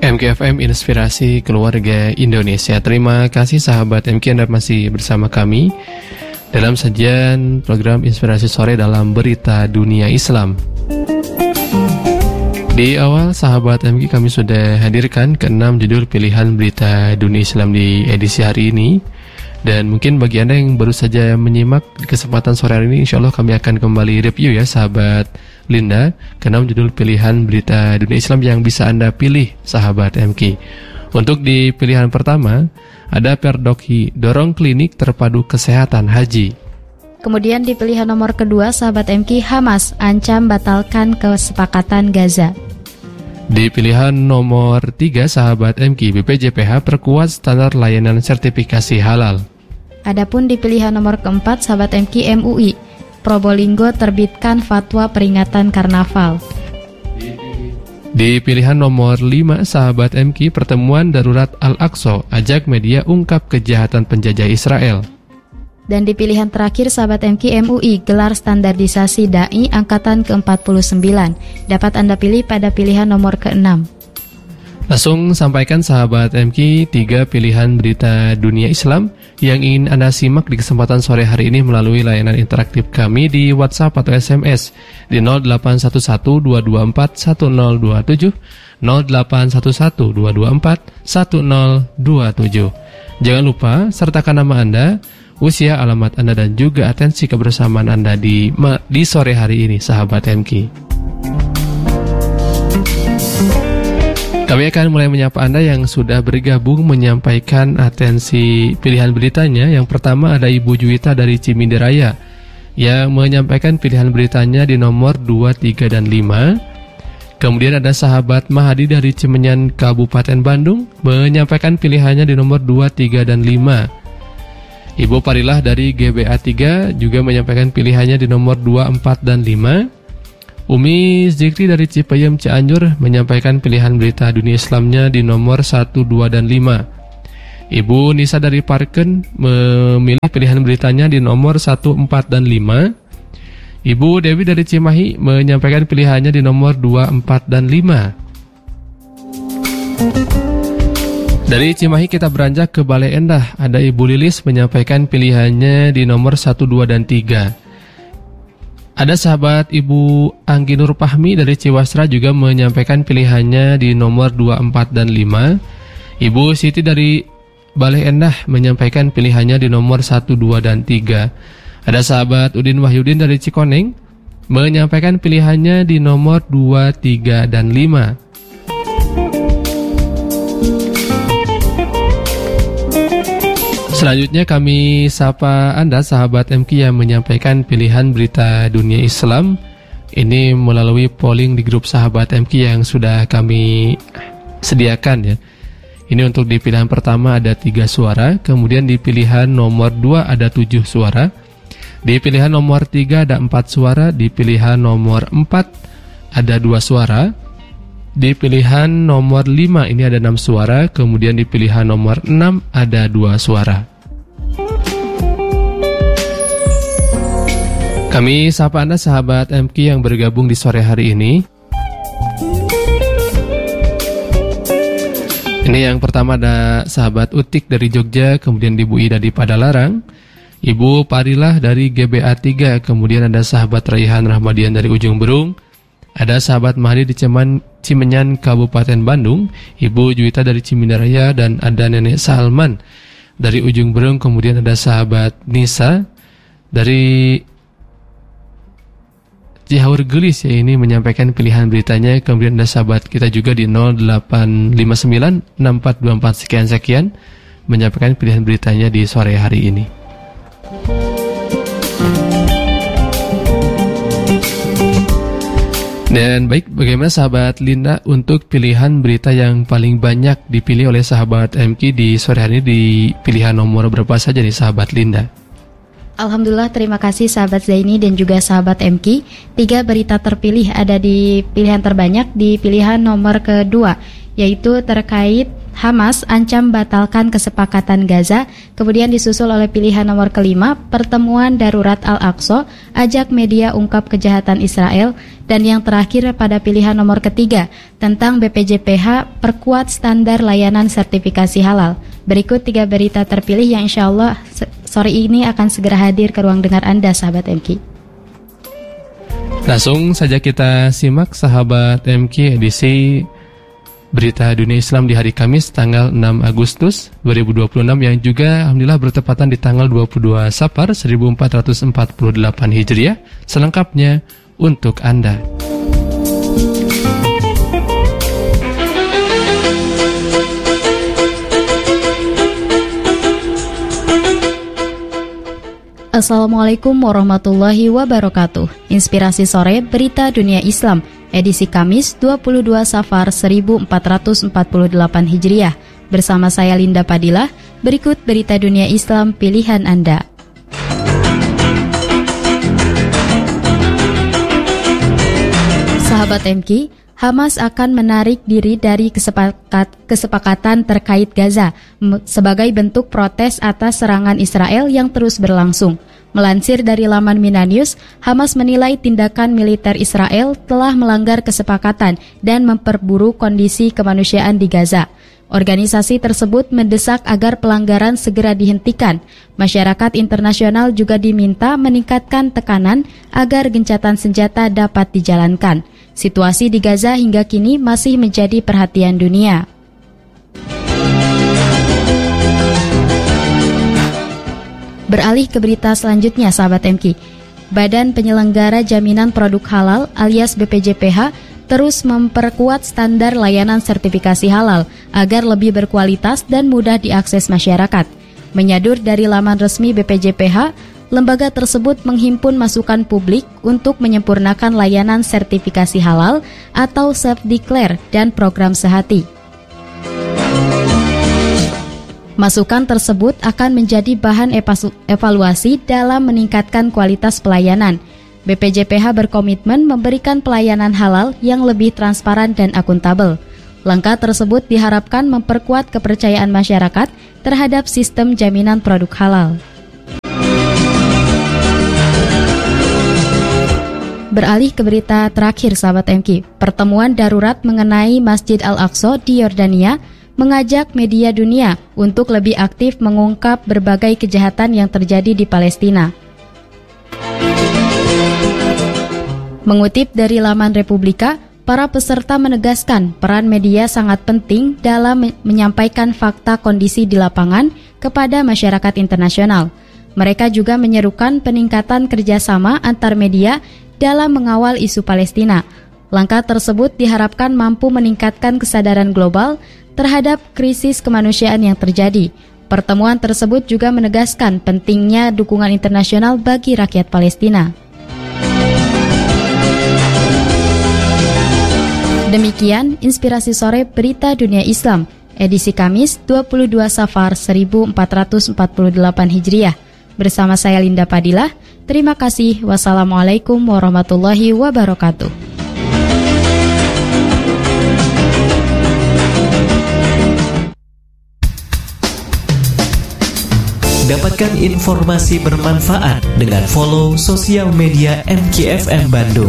MKFM Inspirasi Keluarga Indonesia. Terima kasih sahabat MK, Anda masih bersama kami dalam sajian program Inspirasi Sore dalam Berita Dunia Islam. Di awal sahabat MK kami sudah hadirkan ke-6 judul pilihan Berita Dunia Islam di edisi hari ini. Dan mungkin bagi Anda yang baru saja menyimak di kesempatan sore hari ini, insya Allah kami akan kembali review ya sahabat Linda, ke-6 judul pilihan Berita Dunia Islam yang bisa Anda pilih sahabat MK. Untuk di pilihan pertama ada Perdoki, dorong klinik terpadu kesehatan haji. Kemudian di pilihan nomor kedua sahabat MK, Hamas ancam batalkan kesepakatan Gaza. Di pilihan nomor 3 sahabat MK, BPJPH perkuat standar layanan sertifikasi halal. Adapun di pilihan nomor keempat sahabat MK, MUI Probolinggo terbitkan fatwa peringatan karnaval. Di pilihan nomor 5 sahabat MK, pertemuan darurat Al-Aqsa ajak media ungkap kejahatan penjajah Israel. Dan di pilihan terakhir sahabat MK, MUI gelar standarisasi dai angkatan ke-49. Dapat Anda pilih pada pilihan nomor ke-6. Langsung sampaikan sahabat MK 3 pilihan berita dunia Islam yang ingin Anda simak di kesempatan sore hari ini melalui layanan interaktif kami di WhatsApp atau SMS di 0811-224-1027, 0811-224-1027. Jangan lupa sertakan nama Anda, usia, alamat Anda, dan juga atensi kebersamaan Anda di sore hari ini sahabat MK. Kami akan mulai menyapa Anda yang sudah bergabung menyampaikan atensi pilihan beritanya. Yang pertama ada Ibu Juwita dari Cimindaya yang menyampaikan pilihan beritanya di nomor 2, 3, dan 5. Kemudian ada sahabat Mahadi dari Cimenyan, Kabupaten Bandung menyampaikan pilihannya di nomor 2, 3, dan 5. Ibu Parilah dari GBA 3 juga menyampaikan pilihannya di nomor 2, 4, dan 5. Umi Zikri dari Cipayem Cianjur menyampaikan pilihan berita dunia Islamnya di nomor 1, 2, dan 5. Ibu Nisa dari Parken memilih pilihan beritanya di nomor 1, 4, dan 5. Ibu Dewi dari Cimahi menyampaikan pilihannya di nomor 2, 4, dan 5. Dari Cimahi kita beranjak ke Bale Endah. Ada Ibu Lilis menyampaikan pilihannya di nomor 1, 2, dan 3. Ada sahabat Ibu Anggi Nur Pahmi dari Ciwasra juga menyampaikan pilihannya di nomor 2, 4, dan 5. Ibu Siti dari Bale Endah menyampaikan pilihannya di nomor 1, 2, dan 3. Ada sahabat Udin Wahyudin dari Cikoneng menyampaikan pilihannya di nomor 2, 3, dan 5. Selanjutnya kami sapa Anda sahabat MK yang menyampaikan pilihan berita dunia Islam ini melalui polling di grup sahabat MK yang sudah kami sediakan ya. Ini untuk di pilihan pertama ada 3 suara, kemudian di pilihan nomor 2 ada 7 suara, di pilihan nomor 3 ada 4 suara, di pilihan nomor 4 ada 2 suara, di pilihan nomor 5 ini ada 6 suara, kemudian di pilihan nomor 6 ada 2 suara. Kami sapa Anda sahabat MK yang bergabung di sore hari ini. Ini yang pertama ada sahabat Utik dari Jogja, kemudian Ibu Ida di Padalarang, Ibu Parilah dari GBA 3, kemudian ada sahabat Raihan Rahmadian dari Ujung Berung, ada sahabat Mahdi di Cimenyan, Kabupaten Bandung, Ibu Juwita dari Cimindaya, dan ada Nenek Salman dari Ujung Berung, kemudian ada sahabat Nisa dari Cihaur Gelis ya, ini menyampaikan pilihan beritanya. Kemudian ada sahabat kita juga di 08596424 sekian-sekian menyampaikan pilihan beritanya di sore hari ini. Dan baik, bagaimana sahabat Linda untuk pilihan berita yang paling banyak dipilih oleh sahabat MK di sore hari ini, di pilihan nomor berapa saja nih sahabat Linda? Alhamdulillah, terima kasih sahabat Zaini dan juga sahabat MK. 3 berita terpilih ada di pilihan terbanyak di pilihan nomor kedua, yaitu terkait Hamas ancam batalkan kesepakatan Gaza. Kemudian disusul oleh pilihan nomor kelima, pertemuan darurat Al-Aqsa ajak media ungkap kejahatan Israel. Dan yang terakhir pada pilihan nomor ketiga tentang BPJPH perkuat standar layanan sertifikasi halal. Berikut 3 berita terpilih yang insya Allah sore ini akan segera hadir ke ruang dengar Anda, sahabat MQ. Langsung saja kita simak sahabat MQ edisi Berita Dunia Islam di hari Kamis tanggal 6 Agustus 2026 yang juga alhamdulillah bertepatan di tanggal 22 Safar 1448 Hijriah. Selengkapnya untuk Anda. Assalamualaikum warahmatullahi wabarakatuh. Inspirasi sore Berita Dunia Islam edisi Kamis 22 Safar 1448 Hijriah. Bersama saya Linda Padilah. Berikut Berita Dunia Islam pilihan Anda. Sahabat MQ, Hamas akan menarik diri dari kesepakatan terkait Gaza sebagai bentuk protes atas serangan Israel yang terus berlangsung. Melansir dari laman Mina News, Hamas menilai tindakan militer Israel telah melanggar kesepakatan dan memperburuk kondisi kemanusiaan di Gaza. Organisasi tersebut mendesak agar pelanggaran segera dihentikan. Masyarakat internasional juga diminta meningkatkan tekanan agar gencatan senjata dapat dijalankan. Situasi di Gaza hingga kini masih menjadi perhatian dunia. Beralih ke berita selanjutnya, sahabat MQ. Badan Penyelenggara Jaminan Produk Halal alias BPJPH terus memperkuat standar layanan sertifikasi halal agar lebih berkualitas dan mudah diakses masyarakat. Menyadur dari laman resmi BPJPH, lembaga tersebut menghimpun masukan publik untuk menyempurnakan layanan sertifikasi halal atau self-declare dan program sehati. Masukan tersebut akan menjadi bahan evaluasi dalam meningkatkan kualitas pelayanan. BPJPH berkomitmen memberikan pelayanan halal yang lebih transparan dan akuntabel. Langkah tersebut diharapkan memperkuat kepercayaan masyarakat terhadap sistem jaminan produk halal. Beralih ke berita terakhir, sahabat MQ. Pertemuan darurat mengenai Masjid Al-Aqsa di Yordania mengajak media dunia untuk lebih aktif mengungkap berbagai kejahatan yang terjadi di Palestina. Mengutip dari laman Republika, para peserta menegaskan peran media sangat penting dalam menyampaikan fakta kondisi di lapangan kepada masyarakat internasional. Mereka juga menyerukan peningkatan kerjasama antar media dalam mengawal isu Palestina. Langkah tersebut diharapkan mampu meningkatkan kesadaran global terhadap krisis kemanusiaan yang terjadi. Pertemuan tersebut juga menegaskan pentingnya dukungan internasional bagi rakyat Palestina. Demikian inspirasi sore Berita Dunia Islam edisi Kamis 22 Safar 1448 Hijriah. Bersama saya Linda Padilah. Terima kasih. Wassalamualaikum warahmatullahi wabarakatuh. Dapatkan informasi bermanfaat dengan follow sosial media MKFM Bandung.